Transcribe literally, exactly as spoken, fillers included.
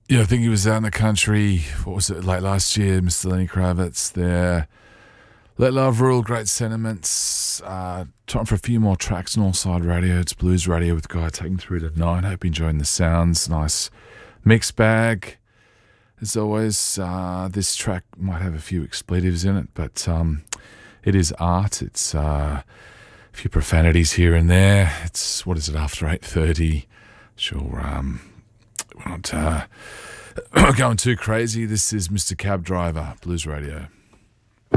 Yeah, I think he was out in the country. What was it, late last year? Mister Lenny Kravitz there. Let Love Rule, great sentiments. Uh, time for a few more tracks on Allside Radio. It's Blues Radio with Guy taking through to nine. Hope you're enjoying the sounds. Nice mixed bag. As always, uh, this track might have a few expletives in it, but um, it is art. It's uh, a few profanities here and there. It's, what is it, after eight thirty? Sure, um, we're not uh, going too crazy. This is Mister Cab Driver, Blues Radio.